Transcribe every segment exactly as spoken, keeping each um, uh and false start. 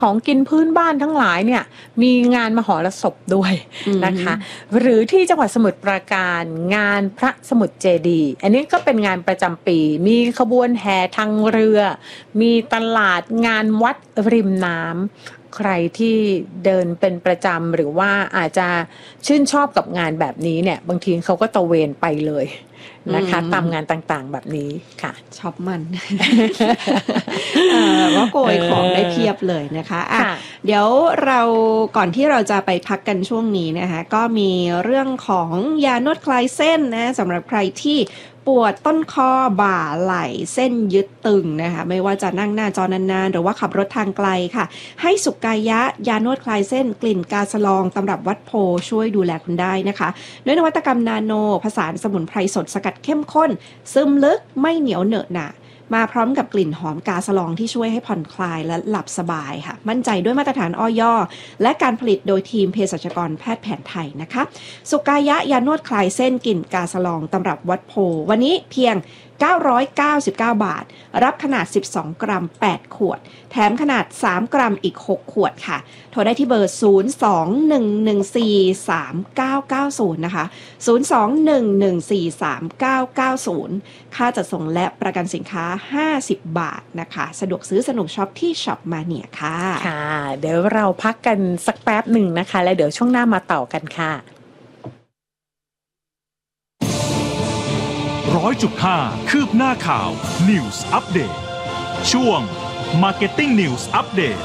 ของกินพื้นบ้านทั้งหลายเนี่ยมีงานมหรสพด้วยนะคะหรือที่จังหวัดสมุทรปราการงานพระสมุทรเจดีย์อันนี้ก็เป็นงานประจำปีมีขบวนแห่ทางเรือมีตลาดงานวัดริมน้ำใครที่เดินเป็นประจำหรือว่าอาจจะชื่นชอบกับงานแบบนี้เนี่ยบางทีเขาก็ตะเวนไปเลยนะคะตามงานต่างๆแบบนี้ค่ะช็อปมันว่าโกยของได้เพียบเลยนะคะอ่ะเดี๋ยวเราก่อนที่เราจะไปพักกันช่วงนี้นะคะก็มีเรื่องของยานวดคลายเส้นนะสำหรับใครที่ปวดต้นคอบ่าไหล่เส้นยึดตึงนะคะไม่ว่าจะนั่งหน้าจอนานๆหรือว่าขับรถทางไกลค่ะให้สุกายะยานวดคลายเส้นกลิ่นกาสลองตำรับวัดโพช่วยดูแลคุณได้นะคะด้วยนวัตกรรมนาโนผสานสมุนไพรสดสกัดเข้มข้นซึมลึกไม่เหนียวเหนอะหนะมาพร้อมกับกลิ่นหอมกาสลองที่ช่วยให้ผ่อนคลายและหลับสบายค่ะมั่นใจด้วยมาตรฐานอย.และการผลิตโดยทีมเภสัชกรแพทย์แผนไทยนะคะสุกายะยานวดคลายเส้นกลิ่นกาสลองตำรับวัดโพวันนี้เพียงเก้าร้อยเก้าสิบเก้าบาทรับขนาดสิบสองกรัมแปดขวดแถมขนาดสามกรัมอีกหกขวดค่ะโทรได้ที่เบอร์ศูนย์ สอง หนึ่ง หนึ่ง สี่ สาม เก้า เก้า ศูนย์นะคะศูนย์ สอง หนึ่ง หนึ่ง สี่ สาม เก้า เก้า ศูนย์ค่าจัดส่งและประกันสินค้าห้าสิบบาทนะคะสะดวกซื้อสนุกช็อปที่ช็อปมาเนียค่ะค่ะเดี๋ยวเราพักกันสักแป๊บหนึ่งนะคะแล้วเดี๋ยวช่วงหน้ามาต่อกันค่ะร้อยจุดห้าคืบหน้าข่าว News Update ช่วง Marketing News Update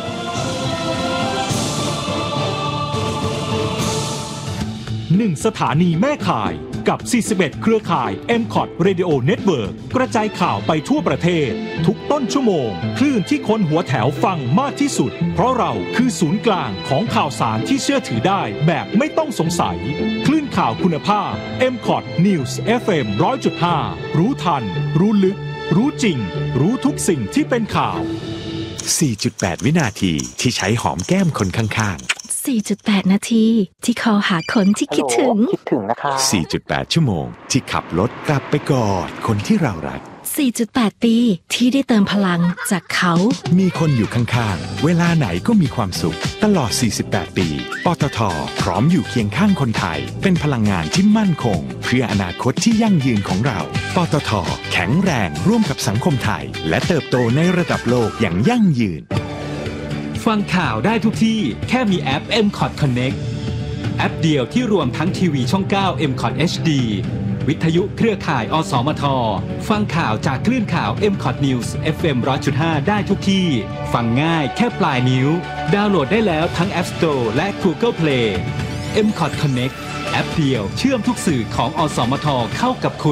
หนึ่งสถานีแม่ข่ายกับสี่สิบเอ็ดเครือข่าย เอ็ม คอท Radio Network กระจายข่าวไปทั่วประเทศทุกต้นชั่วโมงคลื่นที่คนหัวแถวฟังมากที่สุดเพราะเราคือศูนย์กลางของข่าวสารที่เชื่อถือได้แบบไม่ต้องสงสัยคลื่นข่าวคุณภาพ เอ็ม คอท News เอฟ เอ็ม หนึ่งร้อยจุดห้า รู้ทันรู้ลึกรู้จริงรู้ทุกสิ่งที่เป็นข่าวสี่จุดแปด วินาทีที่ใช้หอมแก้มคนข้างๆสี่จุดแปด นาทีที่คอหาคนที่คิดถึงคิดถึงนะคะสี่จุดแปด ชั่วโมงที่ขับรถกลับไปกอดคนที่เรารักสี่จุดแปด ปีที่ได้เติมพลังจากเขามีคนอยู่ข้างๆเวลาไหนก็มีความสุขตลอดสี่สิบแปดปีปตท.พร้อมอยู่เคียงข้างคนไทยเป็นพลังงานที่มั่นคงเพื่ออนาคตที่ยั่งยืนของเราปตท.แข็งแรงร่วมกับสังคมไทยและเติบโตในระดับโลกอย่างยั่งยืนฟังข่าวได้ทุกที่แค่มีแอป เอ็ม คอท Connect แอปเดียวที่รวมทั้งทีวีช่องเก้า เอ็ม คอท เอช ดี วิทยุเครือข่ายอสมทฟังข่าวจากคลื่นข่าว เอ็ม คอท News เอฟ เอ็ม หนึ่งร้อยจุดห้า ได้ทุกที่ฟังง่ายแค่ปลายนิ้วดาวน์โหลดได้แล้วทั้ง App Store และ Google Play เอ็ม คอท Connect แอปเดียวเชื่อมทุกสื่อของอสมทเข้ากับคุณ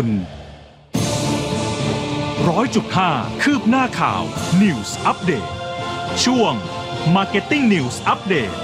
ร้อยจุดห้า คืบหน้าข่าว News Update ช่วง Marketing News Update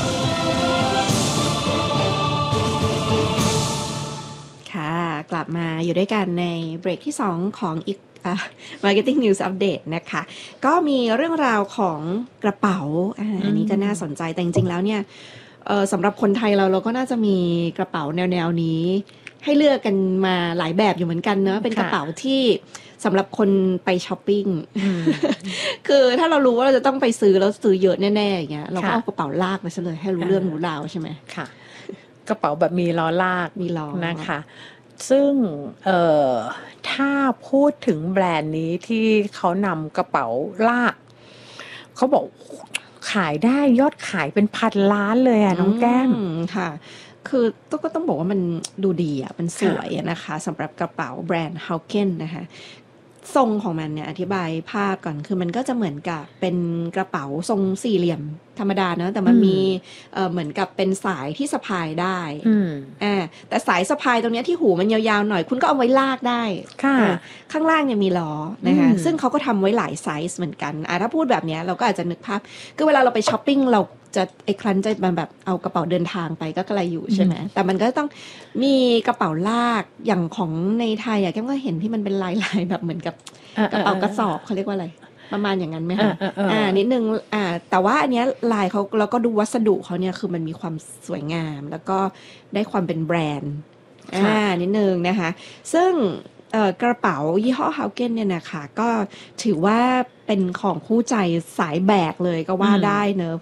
กลับมาอยู่ด้วยกันในเบรกที่สองของอีก uh, Marketing News Update นะคะก็มีเรื่องราวของกระเป๋า อ, อันนี้ก็น่าสนใจแต่จริงๆแล้วเนี่ยสำหรับคนไทยเราเราก็น่าจะมีกระเป๋าแนวๆนี้ให้เลือกกันมาหลายแบบอยู่เหมือนกันเนอะเป็นกระเป๋าที่สำหรับคนไปช้อปปิ้ง คือถ้าเรารู้ว่าเราจะต้องไปซื้อแล้วซื้อเยอะแน่ๆอย่างเงี้ยเราก็เอากระเป๋าลากไปซะเลยให้รู้เรื่องรู้ราวใช่ไหมค่ะกระเป๋าแบบมีล้อลากมีล้อนะคะซึ่งเอ่อถ้าพูดถึงแบรนด์นี้ที่เขานำกระเป๋าลากเขาบอกขายได้ยอดขายเป็นพันล้านเลยอ่ะน้องแก้มค่ะคือต้องก็ต้องบอกว่ามันดูดีอ่ะมันสวยนะคะสำหรับกระเป๋าแบรนด์ Haugen นะคะทรงของมันเนี่ยอธิบายภาพก่อนคือมันก็จะเหมือนกับเป็นกระเป๋าทรงสี่เหลี่ยมธรรมดาเนอะแต่มันมีเอ่อเหมือนกับเป็นสายที่สะพายได้อ่าแต่สายสะพายตรงนี้ที่หูมันยาวๆหน่อยคุณก็เอาไว้ลากได้ค่ะข้างล่างเนี่ยมีล้อนะคะซึ่งเขาก็ทำไว้หลายไซส์เหมือนกันอ่าถ้าพูดแบบนี้เราก็อาจจะนึกภาพคือเวลาเราไปช้อปปิ้งเราจะไอ้ครั้นจะมาแบบเอากระเป๋าเดินทางไปก็กระไรอยู่ใช่ไหมแต่มันก็ต้องมีกระเป๋าลากอย่างของในไทยอะแก้มก็เห็นที่มันเป็นลายๆแบบเหมือนกับกระเป๋ากระสอบเขาเรียกว่าอะไรประมาณอย่างนั้นไหมคะอ่านิดนึงอ่าแต่ว่าอันเนี้ยลายเขาเราก็ดูวัสดุเขาเนี่ยคือมันมีความสวยงามแล้วก็ได้ความเป็นแบรนด์อ่านิดนึงนะคะซึ่งกระเป๋ายี่ห้อ Haugen เนี่ยนะคะก็ถือว่าเป็นของคู่ใจสายแบกเลยก็ว่าได้เนอะ